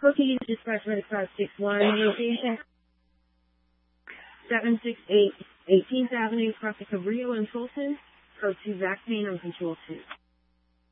Cookies, dispatch medic 561, location 768 18th Avenue, across the Cabrillo and Fulton, code 2 vaccine on control 2.